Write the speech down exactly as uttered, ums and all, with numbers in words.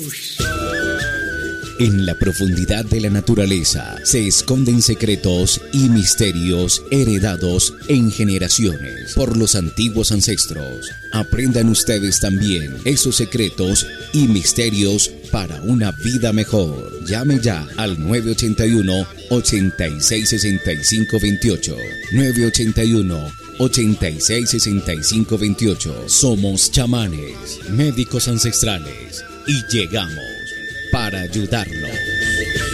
En la profundidad de la naturaleza se esconden secretos y misterios heredados en generaciones por los antiguos ancestros. Aprendan ustedes también esos secretos y misterios para una vida mejor. Llame ya al nueve ochenta y uno, ochenta y seis, sesenta y cinco veintiocho. nueve ochenta y uno, ochenta y seis, sesenta y cinco veintiocho. Somos chamanes, médicos ancestrales y llegamos para ayudarlo.